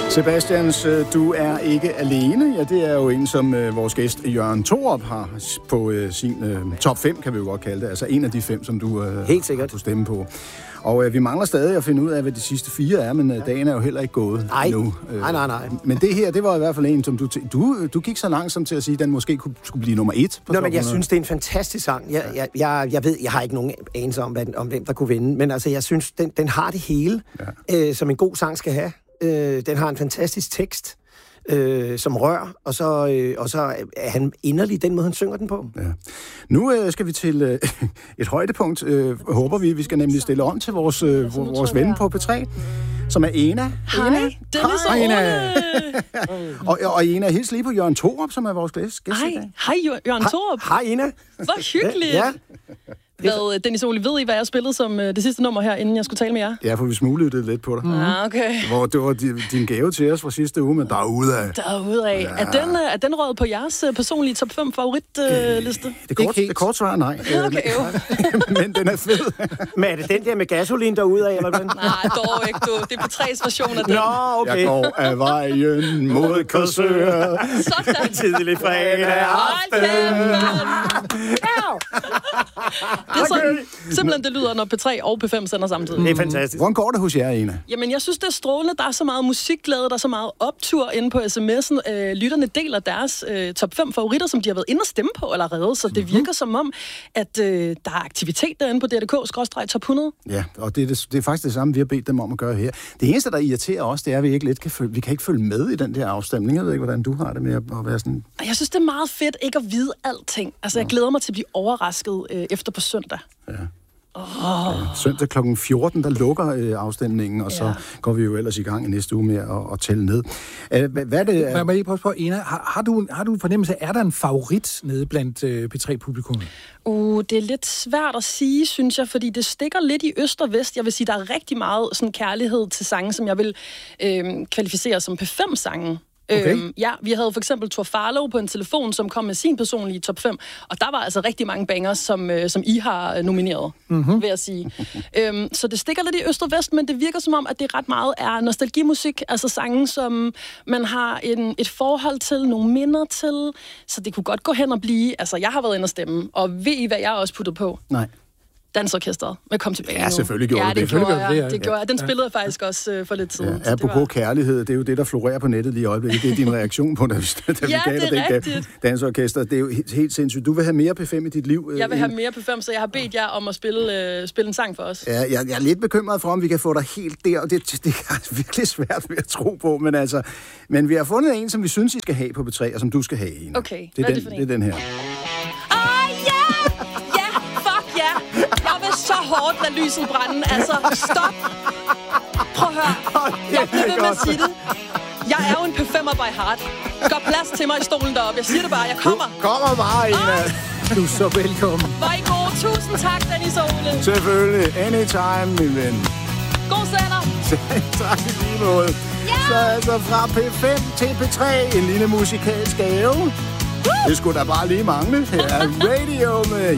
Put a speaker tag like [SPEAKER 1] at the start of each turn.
[SPEAKER 1] Sebastians, du er ikke alene. Ja, det er jo en, som vores gæst Jørgen Thorup har på sin top 5, kan vi jo godt kalde det. Altså en af de 5, som du
[SPEAKER 2] helt sikkert
[SPEAKER 1] kunne stemme på. Og vi mangler stadig at finde ud af, hvad de sidste 4 er, men dagen er jo heller ikke gået endnu.
[SPEAKER 2] Nej.
[SPEAKER 1] Men det her, det var i hvert fald en, som du gik så langsomt til at sige, at den måske skulle blive nummer 1.
[SPEAKER 2] Nå, men jeg synes, det er en fantastisk sang. Jeg ved, jeg har ikke nogen anelse om hvem der kunne vinde, men altså, jeg synes, den har det hele, som en god sang skal have. Den har en fantastisk tekst, som rør, og så er han inderlig den måde, han synger den på.
[SPEAKER 1] Ja. Nu skal vi til et højdepunkt, håber vi. Vi skal nemlig stille om til vores ven på P3, som er Ena.
[SPEAKER 3] Hej, Dennis og Ena.
[SPEAKER 1] Og Ena, hils lige på Jørgen Thorup, som er vores gæst i dag.
[SPEAKER 3] Hej, Jørgen Thorup.
[SPEAKER 2] Hej, Ena.
[SPEAKER 3] Hvor hyggeligt. Ja. Dennis Ole, ved I, hvad jeg spillede som det sidste nummer her, inden jeg skulle tale med jer?
[SPEAKER 1] Ja, for vi smuglyttede lidt på dig.
[SPEAKER 3] Okay.
[SPEAKER 1] Det var din gave til os fra sidste uge, men derudad.
[SPEAKER 3] Derudad. Ja. Er den røget på jeres personlige top 5 favoritliste?
[SPEAKER 1] Det kort svar, nej.
[SPEAKER 3] Okay,
[SPEAKER 1] men den er fed.
[SPEAKER 2] Men er det den der med gasolin derudad, eller hvad?
[SPEAKER 3] Nej, dog ikke, du. Det er på 3's version af den.
[SPEAKER 2] Nå, okay.
[SPEAKER 1] Jeg går af vejen mod Korsør.
[SPEAKER 3] Sådan.
[SPEAKER 2] Tidlig fredag aften.
[SPEAKER 3] Det er sådan, simpelthen det lyder, når P3 og P5 sender samtidig.
[SPEAKER 2] Det er fantastisk.
[SPEAKER 1] Hvordan går det hos jer, Ena?
[SPEAKER 3] Jamen, jeg synes, det er strålende. Der er så meget musikglæde, der er så meget optur inde på sms'en. Lytterne deler deres top 5 favoritter, som de har været inde og stemme på allerede, så det virker som om, at der er aktivitet derinde på DRDK/top 100.
[SPEAKER 1] Ja, og det er faktisk det samme, vi har bedt dem om at gøre her. Det eneste, der irriterer os, det er, at vi kan ikke følge med i den der afstemning. Jeg ved ikke, hvordan du har det med at være sådan...
[SPEAKER 3] Jeg synes, det er meget fedt ikke at vide alting. Altså, jeg glæder mig til at blive overrasket efter på søndag.
[SPEAKER 1] Ja. Søndag kl. 14, der lukker afstemningen, og så går vi jo ellers i gang i næste uge med at tælle ned. Hvad er det?
[SPEAKER 4] Må jeg lige prøve på, Ena, har du en fornemmelse af, er der en favorit nede blandt P3-publikum?
[SPEAKER 3] Det er lidt svært at sige, synes jeg, fordi det stikker lidt i øst og vest. Jeg vil sige, der er rigtig meget sådan kærlighed til sange, som jeg vil kvalificere som P5-sange.
[SPEAKER 1] Okay.
[SPEAKER 3] Vi havde for eksempel Tor Farlow på en telefon, som kom med sin personlige top 5, og der var altså rigtig mange bangers, som I har nomineret, vil jeg sige. Så det stikker lidt i øst og vest, men det virker som om, at det ret meget er nostalgimusik, altså sange, som man har et forhold til, nogle minder til, så det kunne godt gå hen og blive, altså jeg har været inde og stemme, og ved I, hvad jeg også puttede på?
[SPEAKER 1] Nej.
[SPEAKER 3] Dansorkestret med Kom tilbage nu.
[SPEAKER 1] Ja, selvfølgelig gjorde
[SPEAKER 3] det. Det gjorde jeg. Den spillede jeg faktisk også for lidt siden.
[SPEAKER 1] Ja, apropos kærlighed, det er jo det, der florerer på nettet lige i øjeblikket. Det er din reaktion på, da vi gav dig det Dansorkester. Det er jo helt sindssygt. Du vil have mere P5 i dit liv.
[SPEAKER 3] Jeg vil have mere P5, så jeg har bedt jer om at spille en sang for os.
[SPEAKER 1] Ja, jeg er lidt bekymret for, om vi kan få dig helt der, og det er virkelig svært ved at tro på, men vi har fundet en, som vi synes, I skal have på P3, og som du skal have, Ena.
[SPEAKER 3] Okay,
[SPEAKER 1] det er den her.
[SPEAKER 3] Så hårdt lad lyset brænde. Altså, stop. Prøv at høre. Jeg bliver ved med at sige det. Jeg er jo en P5'er by heart. Gør plads til mig i stolen deroppe. Jeg siger det bare. Jeg kommer.
[SPEAKER 1] Du kommer bare, Ena. Du er så velkommen.
[SPEAKER 3] Var I gode? Tusind tak, Dennis og Ole.
[SPEAKER 1] Selvfølgelig. Anytime, min ven.
[SPEAKER 3] God sender.
[SPEAKER 1] Tak i lige måde. Yeah. Så altså fra P5 til P3. En lille musikalsk gave. Det skulle da bare lige mangle. Her er Radio med